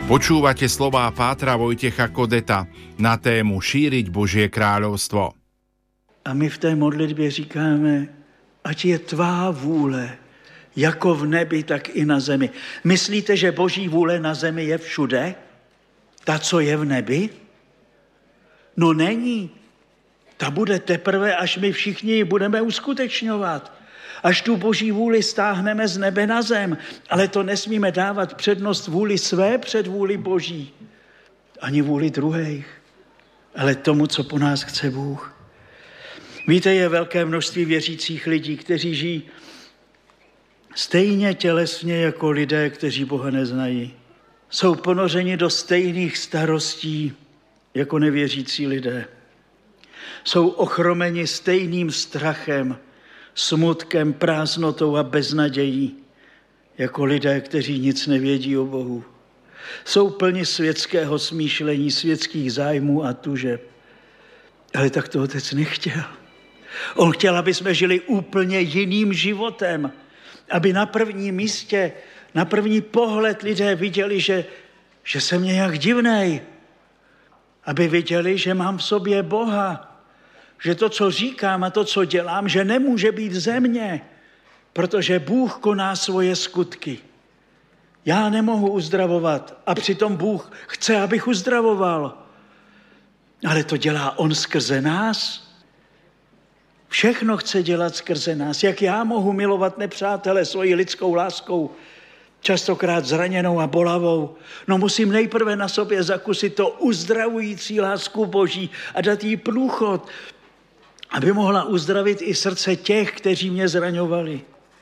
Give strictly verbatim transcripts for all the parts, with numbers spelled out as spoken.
Počúvate slová pátra Vojtecha Kodeta na tému Šíriť Božie kráľovstvo. A my v té modlitbě říkáme, ať je tvá vůle, jako v nebi, tak i na zemi. Myslíte, že Boží vůle na zemi je všude? Ta, co je v nebi? No není. Ta bude teprve, až my všichni ji budeme uskutečňovat. Až tu Boží vůli stáhneme z nebe na zem. Ale to nesmíme dávat přednost vůli své před vůli Boží. Ani vůli druhých. Ale tomu, co po nás chce Bůh. Víte, je velké množství věřících lidí, kteří žijí stejně tělesně jako lidé, kteří Boha neznají. Jsou ponořeni do stejných starostí jako nevěřící lidé. Jsou ochromeni stejným strachem, smutkem, prázdnotou a beznadějí jako lidé, kteří nic nevědí o Bohu. Jsou plni světského smýšlení, světských zájmů a tužeb. Ale tak to Otec nechtěl. On chtěl, aby jsme žili úplně jiným životem. Aby na prvním místě, na první pohled lidé viděli, že, že jsem nějak divnej. Aby viděli, že mám v sobě Boha. Že to, co říkám a to, co dělám, že nemůže být ze mě. Protože Bůh koná svoje skutky. Já nemohu uzdravovat a přitom Bůh chce, abych uzdravoval. Ale to dělá On skrze nás. Všechno chce dělat skrze nás. Jak já mohu milovat nepřátele svojí lidskou láskou, častokrát zraněnou a bolavou? No musím nejprve na sobě zakusit to uzdravující lásku Boží a dát jí průchod, aby mohla uzdravit i srdce těch, kteří mě zraňovali.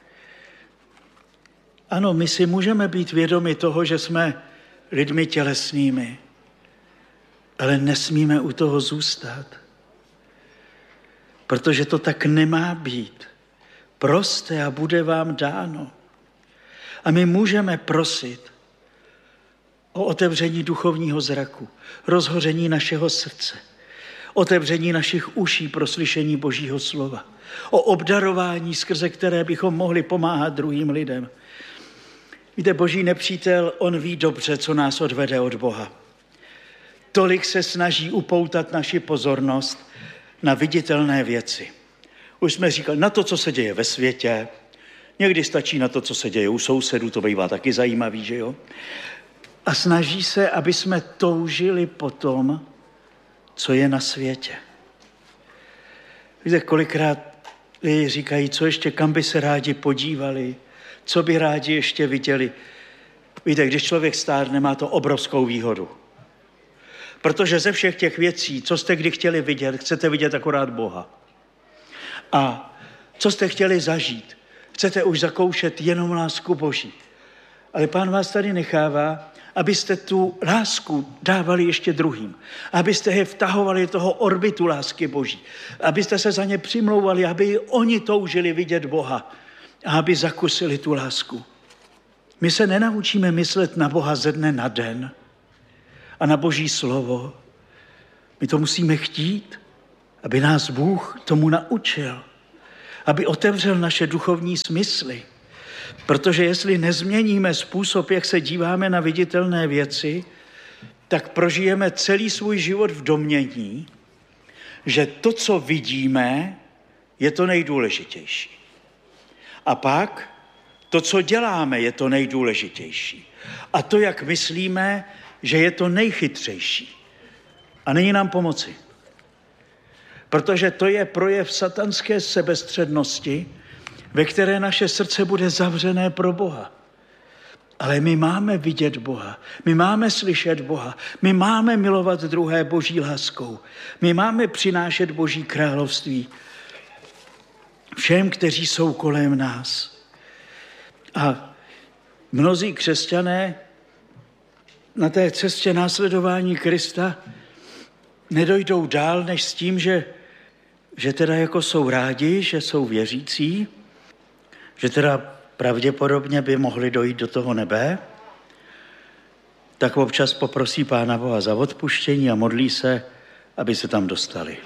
Ano, my si můžeme být vědomi toho, že jsme lidmi tělesnými, ale nesmíme u toho zůstat. Protože to tak nemá být. Proste a bude vám dáno. A my můžeme prosit o otevření duchovního zraku, rozhoření našeho srdce, otevření našich uší pro slyšení Božího slova, o obdarování, skrze které bychom mohli pomáhat druhým lidem. Víte, Boží nepřítel, on ví dobře, co nás odvede od Boha. Tolik se snaží upoutat naši pozornost na viditelné věci. Už jsme říkali, na to, co se děje ve světě, někdy stačí na to, co se děje u sousedů, to bývá taky zajímavý, že jo? A snaží se, aby jsme toužili po tom, co je na světě. Víte, kolikrát lidi říkají, co ještě, kam by se rádi podívali, co by rádi ještě viděli. Víte, když člověk stárne, má to obrovskou výhodu. Protože ze všech těch věcí, co jste kdy chtěli vidět, chcete vidět akorát Boha. A co jste chtěli zažít, chcete už zakoušet jenom lásku Boží. Ale Pán vás tady nechává, abyste tu lásku dávali ještě druhým. Abyste je vtahovali do toho orbitu lásky Boží. Abyste se za ně přimlouvali, aby oni toužili vidět Boha. A aby zakusili tu lásku. My se nenaučíme myslet na Boha ze dne na den a na Boží slovo. My to musíme chtít, aby nás Bůh tomu naučil. Aby otevřel naše duchovní smysly. Protože jestli nezměníme způsob, jak se díváme na viditelné věci, tak prožijeme celý svůj život v domnění, že to, co vidíme, je to nejdůležitější. A pak to, co děláme, je to nejdůležitější. A to, jak myslíme, že je to nejchytřejší. A není nám pomoci. Protože to je projev satanské sebestřednosti, ve které naše srdce bude zavřené pro Boha. Ale my máme vidět Boha, my máme slyšet Boha, my máme milovat druhé Boží láskou, my máme přinášet Boží království všem, kteří jsou kolem nás. A mnozí křesťané na té cestě následování Krista nedojdou dál, než s tím, že, že teda jako jsou rádi, že jsou věřící, že teda pravděpodobně by mohli dojít do toho nebe, tak občas poprosí Pána Boha za odpuštění a modlí se, aby se tam dostali.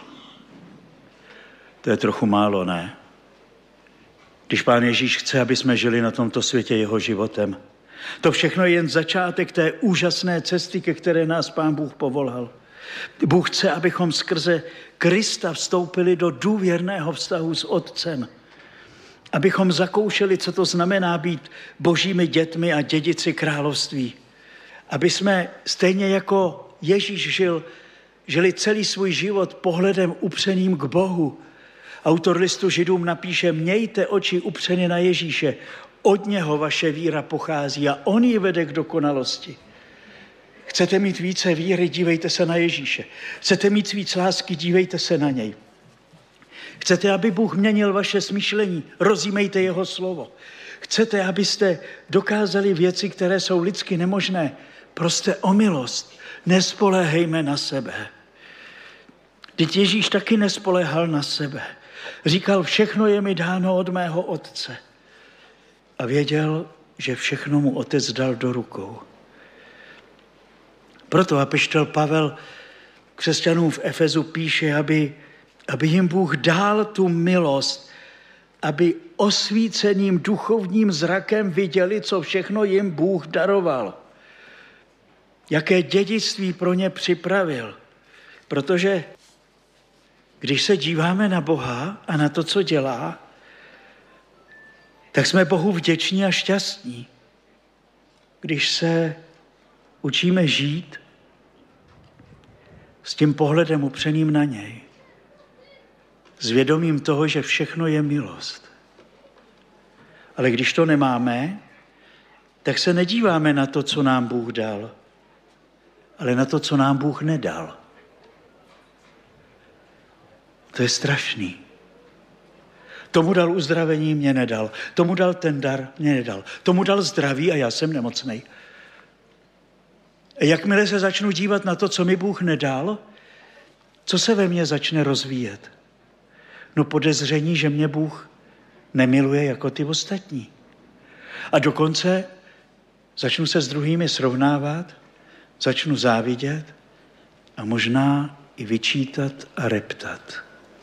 To je trochu málo, ne? Když Pán Ježíš chce, aby jsme žili na tomto světě jeho životem, To všechno je jen začátek té úžasné cesty, ke které nás Pán Bůh povolal. Bůh chce, abychom skrze Krista vstoupili do důvěrného vztahu s Otcem. Abychom zakoušeli, co to znamená být božími dětmi a dědici království. Aby jsme stejně jako Ježíš žil, žili celý svůj život pohledem upřeným k Bohu. Autor listu Židům napíše, mějte oči upřeny na Ježíše, od něho vaše víra pochází a on ji vede k dokonalosti. Chcete mít více víry, dívejte se na Ježíše. Chcete mít víc lásky, dívejte se na něj. Chcete, aby Bůh měnil vaše smýšlení, rozjímejte jeho slovo. Chcete, abyste dokázali věci, které jsou lidsky nemožné, proste o milost. Nespoléhejme na sebe. Vždyť Ježíš taky nespoléhal na sebe. Říkal, všechno je mi dáno od mého Otce. A věděl, že všechno mu Otec dal do rukou. Proto apoštol Pavel křesťanům v Efezu píše, aby, aby jim Bůh dal tu milost, aby osvíceným duchovním zrakem viděli, co všechno jim Bůh daroval. Jaké dědictví pro ně připravil. Protože když se díváme na Boha a na to, co dělá, tak jsme Bohu vděční a šťastní. Když se učíme žít s tím pohledem upřeným na něj, s vědomím toho, že všechno je milost. Ale když to nemáme, tak se nedíváme na to, co nám Bůh dal, ale na to, co nám Bůh nedal. To je strašný. Tomu dal uzdravení, mě nedal. Tomu dal ten dar, mě nedal. Tomu dal zdraví a já jsem nemocnej. Jakmile se začnu dívat na to, co mi Bůh nedal, co se ve mně začne rozvíjet? No podezření, že mě Bůh nemiluje jako ty ostatní. A dokonce začnu se s druhými srovnávat, začnu závidět a možná i vyčítat a reptat.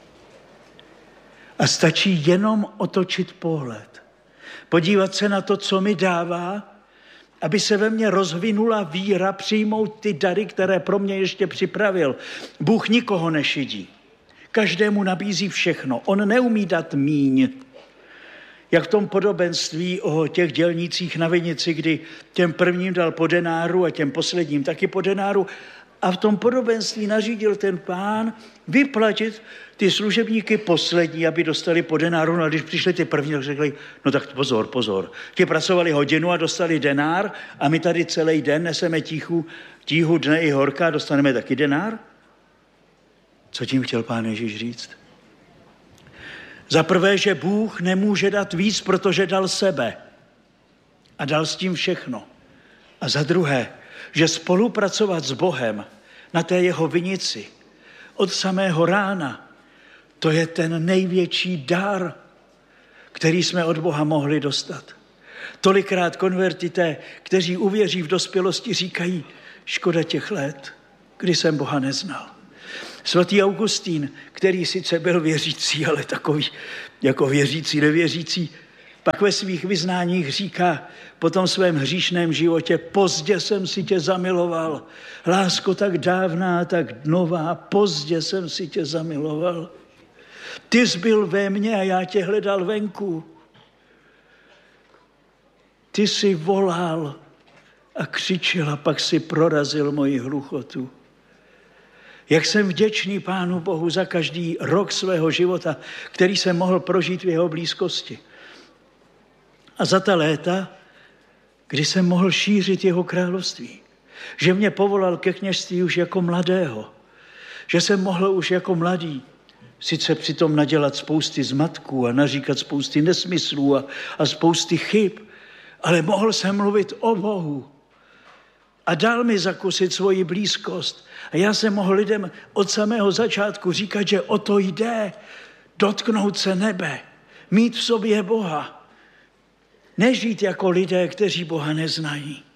A stačí jenom otočit pohled. Podívat se na to, co mi dává, aby se ve mně rozvinula víra přijmout ty dary, které pro mě ještě připravil. Bůh nikoho nešidí. Každému nabízí všechno. On neumí dát míň. Jak v tom podobenství o těch dělnících na vinici, kdy těm prvním dal po denáru a těm posledním taky po denáru. A v tom podobenství nařídil ten pán vyplatit ty služebníky poslední, aby dostali po denáru. No a když přišli ty první, tak řekli, no tak pozor, pozor. Ti pracovali hodinu a dostali denár a my tady celý den neseme tíhu, tíhu dne i horka a dostaneme taky denár? Co tím chtěl pán Ježíš říct? Za prvé, že Bůh nemůže dát víc, protože dal sebe. A dal s tím všechno. A za druhé, že spolupracovat s Bohem na té jeho vinici od samého rána, to je ten největší dar, který jsme od Boha mohli dostat. Tolikrát konvertité, kteří uvěří v dospělosti, říkají, škoda těch let, kdy jsem Boha neznal. Svatý Augustín, který sice byl věřící, ale takový jako věřící, nevěřící, pak ve svých vyznáních říká po tom svém hříšném životě, pozdě jsem si tě zamiloval, lásko tak dávná, tak nová, pozdě jsem si tě zamiloval. Ty jsi byl ve mně a já tě hledal venku. Ty jsi volal a křičel a pak si prorazil moji hluchotu. Jak jsem vděčný Pánu Bohu za každý rok svého života, který jsem mohl prožít v jeho blízkosti. A za ta léta, kdy jsem mohl šířit jeho království. Že mě povolal ke kněžství už jako mladého. Že jsem mohl už jako mladý sice přitom nadělat spousty zmatků a naříkat spousty nesmyslů a, a spousty chyb, ale mohl jsem mluvit o Bohu. A dal mi zakusit svoji blízkost. A já jsem mohl lidem od samého začátku říkat, že o to jde. Dotknout se nebe. Mít v sobě Boha. Nežít jako lidé, kteří Boha neznají.